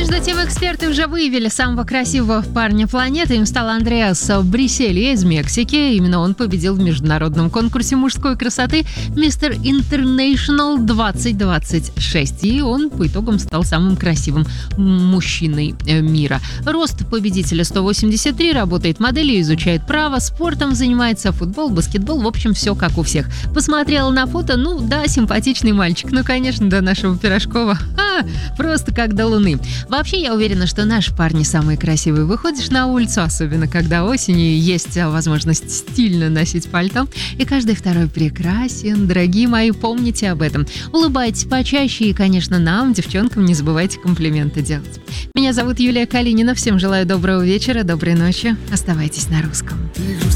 Между тем, эксперты уже выявили самого красивого парня планеты. Им стал Андреас Бриселье из Мексики. Именно он победил в международном конкурсе мужской красоты Mr. International 2026. И он по итогам стал самым красивым мужчиной мира. Рост победителя 183, работает моделью, изучает право, спортом занимается, футбол, баскетбол, в общем, все как у всех. Посмотрела на фото, симпатичный мальчик. Конечно, до нашего Пирожкова. Просто как до луны. Вообще, я уверена, что наши парни самые красивые. Выходишь на улицу, особенно когда осенью, есть возможность стильно носить пальто, и каждый второй прекрасен. Дорогие мои, помните об этом. Улыбайтесь почаще и, конечно, нам, девчонкам, не забывайте комплименты делать. Меня зовут Юлия Калинина. Всем желаю доброго вечера, доброй ночи. Оставайтесь на русском.